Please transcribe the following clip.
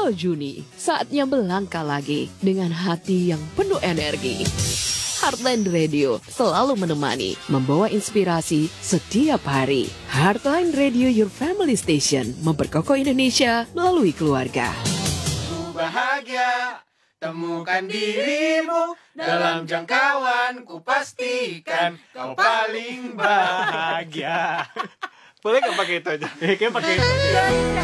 Juni. Saatnya melangkah lagi dengan hati yang penuh energi. Heartline Radio selalu menemani, membawa inspirasi setiap hari. Heartline Radio, your family station, memperkokoh Indonesia melalui keluarga. Ku bahagia temukan dirimu dalam jangkauan, ku pastikan kau paling bahagia. Boleh nggak pakai itu aja? Kayaknya pakai itu aja.